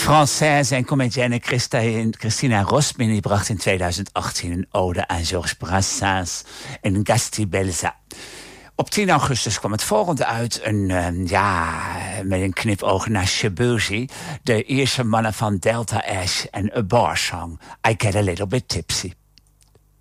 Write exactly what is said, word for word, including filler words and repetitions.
Française en comedienne Christina Rosmini bracht in tweeduizend achttien een ode aan Georges Brassens in Gastibelza. Op tien augustus kwam het volgende uit, een, uh, ja, met een knipoog naar Shabuzi, de Ierse mannen van Delta Ash en A Bar Song, I Get a Little Bit Tipsy.